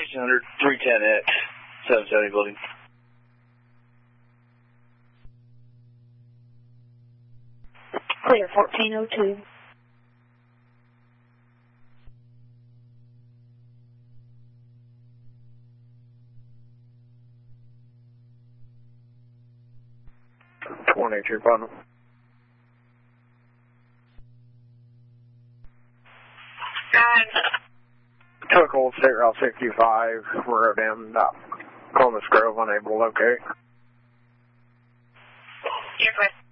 1600 310X 770 building. Clear 1402. True button. Took Old State Route 65, road in Columbus Grove, unable to locate. Aircraft